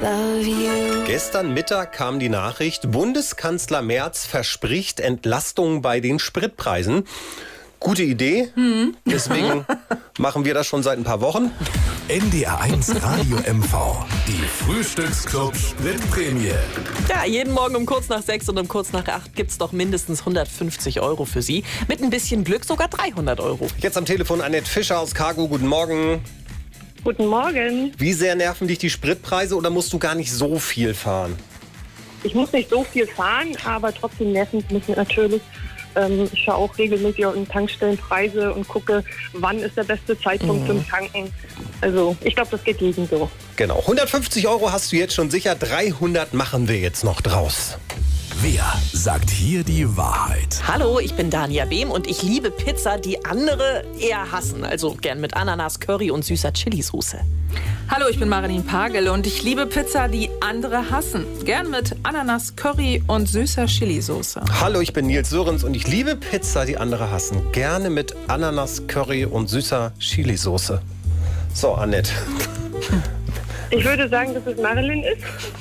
Gestern Mittag kam die Nachricht, Bundeskanzler Merz verspricht Entlastung bei den Spritpreisen. Gute Idee, deswegen machen wir das schon seit ein paar Wochen. NDR 1 Radio MV, die Frühstücksclub Spritprämie. Ja, jeden Morgen um kurz nach 6 und um kurz nach 8 gibt's doch mindestens 150 € für Sie. Mit ein bisschen Glück sogar 300 €. Jetzt am Telefon Annette Fischer aus Cargo. Guten Morgen. Guten Morgen. Wie sehr nerven dich die Spritpreise oder musst du gar nicht so viel fahren? Ich muss nicht so viel fahren, aber trotzdem nerven es mich natürlich. Ich schaue auch regelmäßig auf den Tankstellenpreise und gucke, wann ist der beste Zeitpunkt zum Tanken. Also ich glaube, das geht jedem so. Genau, 150 € hast du jetzt schon sicher, 300 machen wir jetzt noch draus. Wer sagt hier die Wahrheit? Hallo, ich bin Dania Behm und ich liebe Pizza, die andere eher hassen. Also gern mit Ananas, Curry und süßer Chilisauce. Hallo, ich bin Marilyn Pagel und ich liebe Pizza, die andere hassen. Gern mit Ananas, Curry und süßer Chilisauce. Hallo, ich bin Nils Sörensen und ich liebe Pizza, die andere hassen. Gerne mit Ananas, Curry und süßer Chilisauce. So, Annette. Ich würde sagen, dass es Marilyn ist.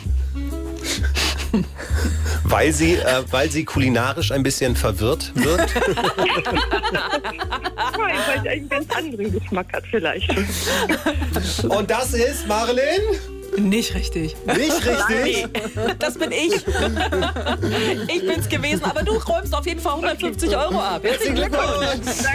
Weil sie kulinarisch ein bisschen verwirrt wird. Nein, weil sie einen ganz anderen Geschmack hat vielleicht. Und das ist, Marilyn? Nicht richtig. Nicht richtig? Das bin ich. Ich bin's gewesen, aber du räumst auf jeden Fall 150 € ab. Herzlichen Glückwunsch.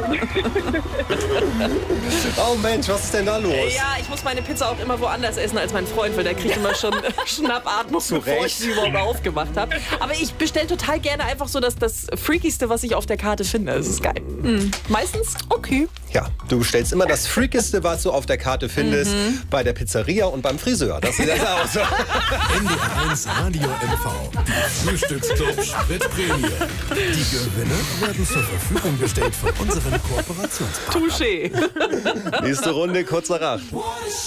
Oh Mensch, was ist denn da los? Ja, ich muss meine Pizza auch immer woanders essen als mein Freund, weil der kriegt immer schon Schnappatmung, bevor ich Recht. sie überhaupt aufgemacht habe. Aber ich bestelle total gerne einfach so das Freakigste, was ich auf der Karte finde. Das ist geil. Meistens okay. Ja, du bestellst immer das Freakigste, was du auf der Karte findest, bei der Pizzeria und beim Friseur. Das ist ja auch so. NDR 1 Radio MV, die Frühstücksclub Spritprämie. Die Gewinne werden zur Verfügung gestellt von unseren Kooperationspartnern. Touché. Nächste Runde, kurz nach 8.